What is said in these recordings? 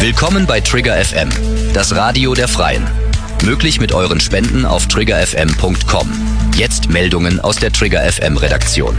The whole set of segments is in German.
Willkommen bei Trigger FM, das Radio der Freien. Möglich mit euren Spenden auf triggerfm.com. Jetzt Meldungen aus der Trigger FM Redaktion.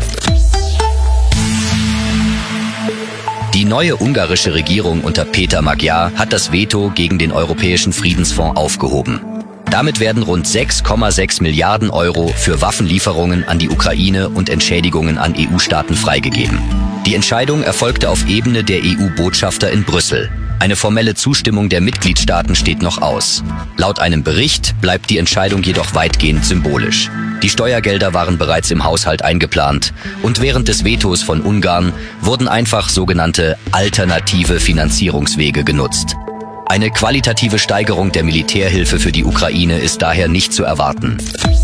Die neue ungarische Regierung unter Péter Magyar hat das Veto gegen den Europäischen Friedensfonds aufgehoben. Damit werden rund 6,6 Milliarden Euro für Waffenlieferungen an die Ukraine und Entschädigungen an EU-Staaten freigegeben. Die Entscheidung erfolgte auf Ebene der EU-Botschafter in Brüssel. Eine formelle Zustimmung der Mitgliedstaaten steht noch aus. Laut einem Bericht bleibt die Entscheidung jedoch weitgehend symbolisch. Die Steuergelder waren bereits im Haushalt eingeplant und während des Vetos von Ungarn wurden einfach sogenannte alternative Finanzierungswege genutzt. Eine qualitative Steigerung der Militärhilfe für die Ukraine ist daher nicht zu erwarten.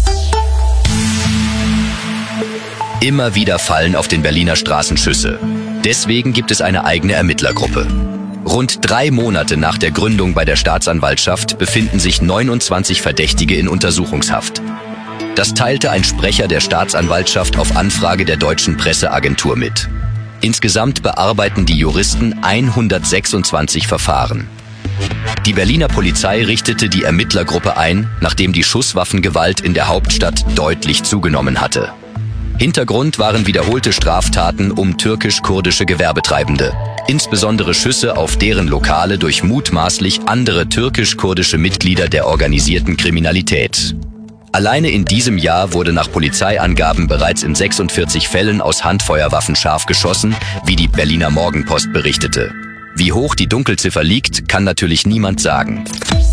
Immer wieder fallen auf den Berliner Straßen Schüsse. Deswegen gibt es eine eigene Ermittlergruppe. Rund 3 Monate nach der Gründung bei der Staatsanwaltschaft befinden sich 29 Verdächtige in Untersuchungshaft. Das teilte ein Sprecher der Staatsanwaltschaft auf Anfrage der deutschen Presseagentur mit. Insgesamt bearbeiten die Juristen 126 Verfahren. Die Berliner Polizei richtete die Ermittlergruppe ein, nachdem die Schusswaffengewalt in der Hauptstadt deutlich zugenommen hatte. Hintergrund waren wiederholte Straftaten um türkisch-kurdische Gewerbetreibende, insbesondere Schüsse auf deren Lokale durch mutmaßlich andere türkisch-kurdische Mitglieder der organisierten Kriminalität. Alleine in diesem Jahr wurde nach Polizeiangaben bereits in 46 Fällen aus Handfeuerwaffen scharf geschossen, wie die Berliner Morgenpost berichtete. Wie hoch die Dunkelziffer liegt, kann natürlich niemand sagen.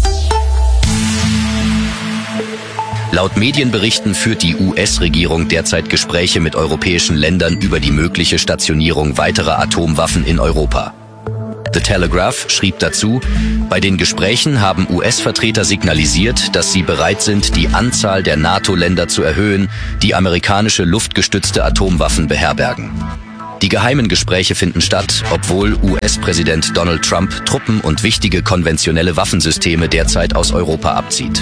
Laut Medienberichten führt die US-Regierung derzeit Gespräche mit europäischen Ländern über die mögliche Stationierung weiterer Atomwaffen in Europa. The Telegraph schrieb dazu, bei den Gesprächen haben US-Vertreter signalisiert, dass sie bereit sind, die Anzahl der NATO-Länder zu erhöhen, die amerikanische luftgestützte Atomwaffen beherbergen. Die geheimen Gespräche finden statt, obwohl US-Präsident Donald Trump Truppen und wichtige konventionelle Waffensysteme derzeit aus Europa abzieht.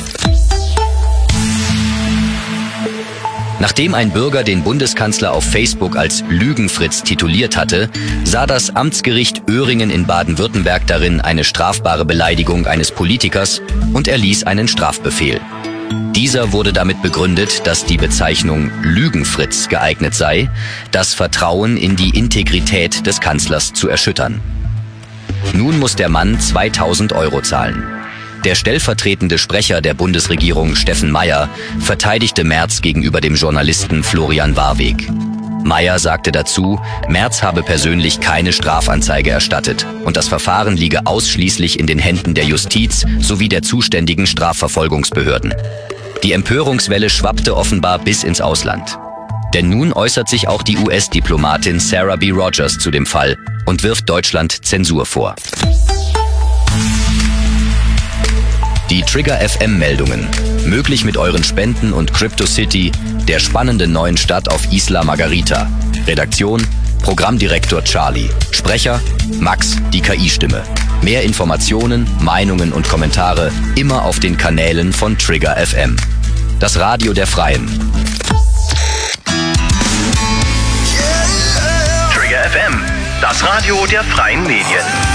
Nachdem ein Bürger den Bundeskanzler auf Facebook als Lügenfritz tituliert hatte, sah das Amtsgericht Öhringen in Baden-Württemberg darin eine strafbare Beleidigung eines Politikers und erließ einen Strafbefehl. Dieser wurde damit begründet, dass die Bezeichnung Lügenfritz geeignet sei, das Vertrauen in die Integrität des Kanzlers zu erschüttern. Nun muss der Mann 2.000 Euro zahlen. Der stellvertretende Sprecher der Bundesregierung Steffen Meyer verteidigte Merz gegenüber dem Journalisten Florian Warweg. Meyer sagte dazu, Merz habe persönlich keine Strafanzeige erstattet und das Verfahren liege ausschließlich in den Händen der Justiz sowie der zuständigen Strafverfolgungsbehörden. Die Empörungswelle schwappte offenbar bis ins Ausland. Denn nun äußert sich auch die US-Diplomatin Sarah B. Rogers zu dem Fall und wirft Deutschland Zensur vor. Die Trigger FM Meldungen. Möglich mit euren Spenden und CryptoCity, der spannenden neuen Stadt auf Isla Margarita. Redaktion, Programmdirektor Charlie. Sprecher, Max, die KI-Stimme. Mehr Informationen, Meinungen und Kommentare immer auf den Kanälen von Trigger FM. Das Radio der Freien. Trigger FM, das Radio der Freien Medien.